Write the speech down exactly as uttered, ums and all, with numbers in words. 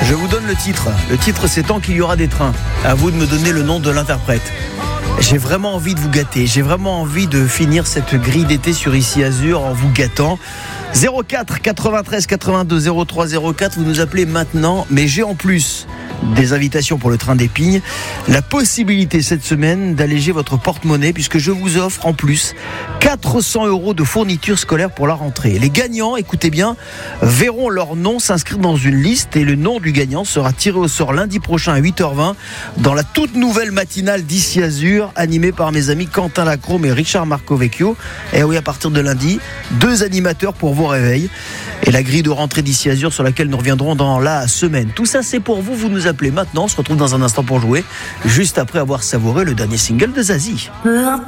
Je vous donne le titre. Le titre, c'est Tant qu'il y aura des trains. À vous de me donner le nom de l'interprète. J'ai vraiment envie de vous gâter. J'ai vraiment envie de finir cette grille d'été sur Ici Azur en vous gâtant. zéro quatre quatre-vingt-treize quatre-vingt-deux zéro trois zéro quatre, vous nous appelez maintenant. Mais j'ai en plus des invitations pour le train d'Épingle, la possibilité cette semaine d'alléger votre porte-monnaie puisque je vous offre en plus quatre cents euros de fournitures scolaires pour la rentrée. Les gagnants, écoutez bien, verront leur nom s'inscrire dans une liste et le nom du gagnant sera tiré au sort lundi prochain à huit heures vingt dans la toute nouvelle matinale d'Ici Azur animée par mes amis Quentin Lacrome et Richard Marcovecchio. Et oui, à partir de lundi, deux animateurs pour vos réveils et la grille de rentrée d'Ici Azur sur laquelle nous reviendrons dans la semaine. Tout ça c'est pour vous, vous nous appelez maintenant, on se retrouve dans un instant pour jouer juste après avoir savouré le dernier single de Zazie.